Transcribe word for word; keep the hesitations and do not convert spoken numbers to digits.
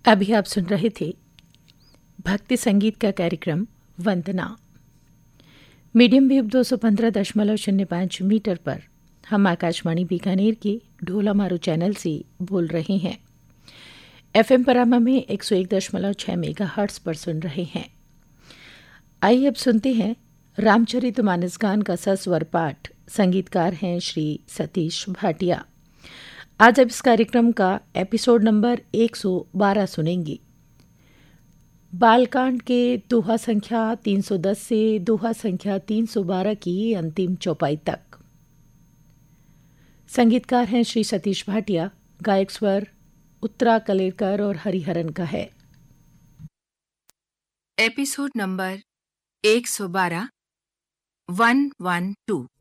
अभी आप सुन रहे थे भक्ति संगीत का कार्यक्रम वंदना। मीडियम वेव दो सौ पंद्रह दशमलव शून्य पाँच मीटर पर हम आकाशवाणी बीकानेर के ढोला मारू चैनल से बोल रहे हैं। एफएम परामा में एक सौ एक दशमलव छह मेगा हर्ट्ज पर सुन रहे हैं। आइए अब सुनते हैं रामचरितमानस गान का सस्वर पाठ। संगीतकार हैं श्री सतीश भाटिया। आज अब इस कार्यक्रम का एपिसोड नंबर एक सौ बारह सुनेंगी। बालकांड के दोहा संख्या तीन सौ दस से दोहा संख्या तीन सौ बारह की अंतिम चौपाई तक। संगीतकार हैं श्री सतीश भाटिया। गायक स्वर उत्तरा कलेरकर और हरिहरन का है। एपिसोड नंबर एक सौ बारह वन वन टू।